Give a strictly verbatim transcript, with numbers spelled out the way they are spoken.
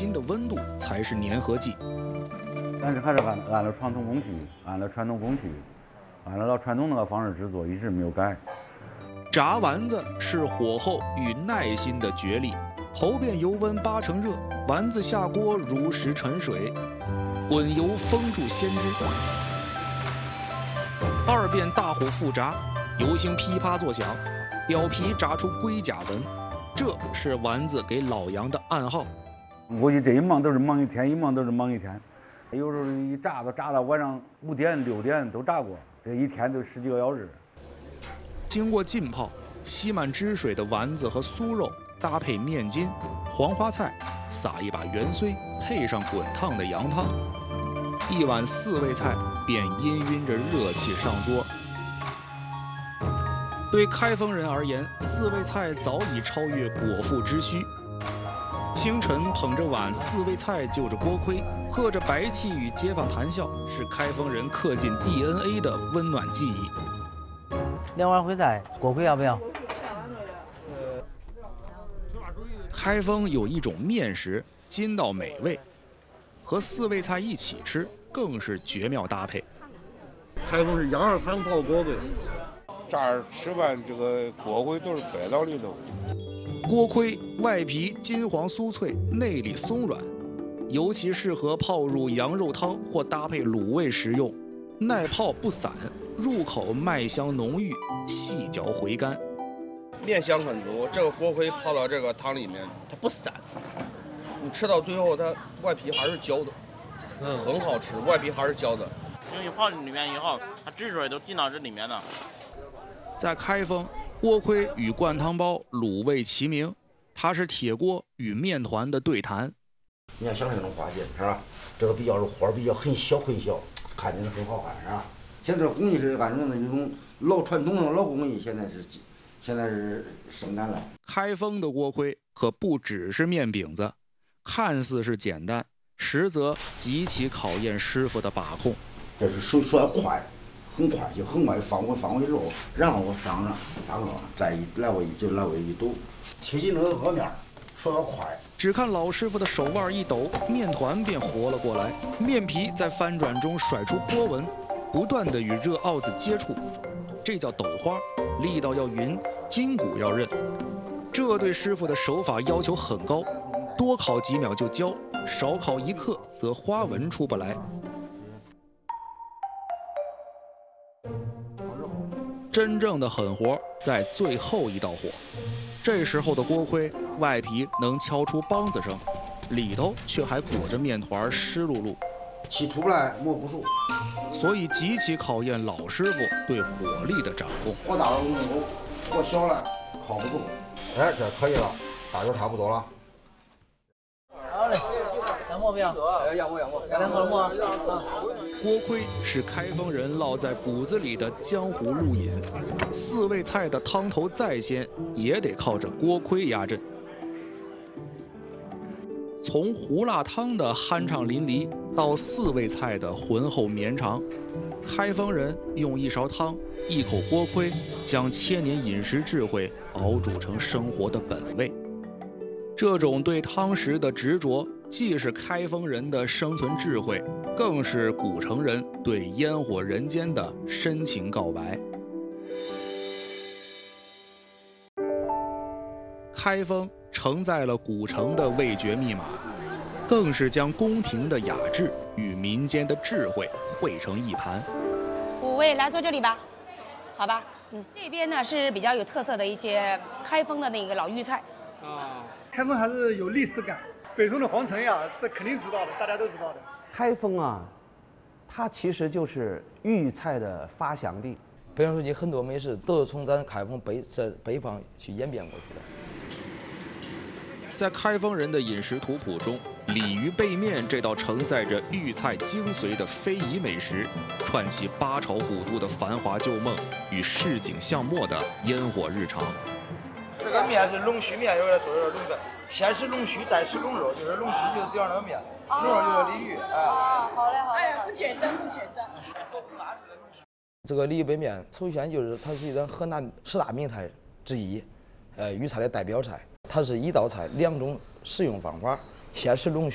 心的温度才是粘合剂。 但是还是按按照传统工序，按照传统工序，按照传统那个方式制作，一直没有改。 炸丸子是火候与耐心的角力，头遍油温八成热，丸子下锅如实沉水，滚油封住鲜汁。二遍大火复炸，油星噼啪作响，表皮炸出龟甲纹，这是丸子给老杨的暗号。 估计这一忙都是忙一天，一忙都是忙一天。有时候一炸都炸到晚上五点六点都炸过，这一天都十几个小时。 经过浸泡，吸满汁水的丸子和酥肉搭配面筋、黄花菜，撒一把芫荽，配上滚烫的羊汤，一碗四味菜便氤氲着热气上桌。对开封人而言，四味菜早已超越果腹之需。清晨捧着碗四味菜，就着锅盔，喝着白气与街坊谈笑，是开封人刻进 D N A 的温暖记忆。 两碗烩菜，锅盔要不要？ 开封有一种面食，筋道美味，和四味菜一起吃更是绝妙搭配。 开封是羊肉汤泡锅盔， 这儿吃饭这个锅盔都是摆到里头。 锅盔外皮金黄酥脆，内里松软，尤其适合泡入羊肉汤或搭配卤味食用，耐泡不散，入口麦香浓郁，细嚼回甘。 面香很足，这个锅盔泡到这个汤里面，它不散，你吃到最后它外皮还是焦的，嗯，很好吃，外皮还是焦的。 因为泡里面以后，它汁水都进到这里面了。 在开封，锅盔与灌汤包卤味齐名，它是铁锅与面团的对谈。 你看像这种花蟹是吧？这个比较是花比较很小很小，看起来很好看是吧？现在工艺是按照那种老传统的老工艺，现在是现在是生产了。 开封的锅盔可不只是面饼子，看似是简单，实则极其考验师傅的把控。 这是手手要快，很快就很快放过放过去之后，然后我上上上个，再一来回就来回一抖，贴近这个河面，手要快。 只看老师傅的手腕一抖，面团便活了过来，面皮在翻转中甩出波纹，不断地与热鏊子接触，这叫抖花，力道要匀，筋骨要韧。这对师傅的手法要求很高，多烤几秒就焦，少烤一刻则花纹出不来。真正的狠活在最后一道火，这时候的锅盔外皮能敲出梆子声，里头却还裹着面团湿漉漉， 气出不来摸不熟， 所以极其考验老师傅对火力的掌控。 火大了弄不熟，火小了靠不住。哎，这可以了，大就差不多了。 好嘞，要馍不要？ 要馍要馍， 两个馍啊。 锅盔是开封人烙在骨子里的江湖路饮，四味菜的汤头再鲜，也得靠着锅盔压阵。从胡辣汤的酣畅淋漓到四味菜的浑厚绵长，开封人用一勺汤、一口锅盔，将千年饮食智慧熬煮成生活的本味。这种对汤食的执着，既是开封人的生存智慧，更是古城人对烟火人间的深情告白。开封承载了古城的味觉密码，更是将宫廷的雅致与民间的智慧汇成一盘。 五位来坐这里吧，好吧？嗯，这边呢是比较有特色的一些开封的那个老豫菜。 啊，开封还是有历史感。北宋的皇城呀，这肯定知道的，大家都知道的。 开封啊，它其实就是豫菜的发祥地。 北方书记很多美食都是从咱开封北这北方去演变过去的。 在开封人的饮食图谱中，鲤鱼背面这道承载着豫菜精髓的非遗美食，串起八朝古都的繁华旧梦与市井巷陌的烟火日常。 这个面是龙须面，有点说有点龙的，先吃龙须，再吃龙肉，就是龙须就是地上那个面，龙肉就是鲤鱼。 啊，好嘞好嘞。哎呀，不简单不简单。 这个鲤鱼背面，首先就是它是一道河南十大名菜之一，呃，豫菜的代表菜。它是一道菜，两种食用方法，先吃龙须。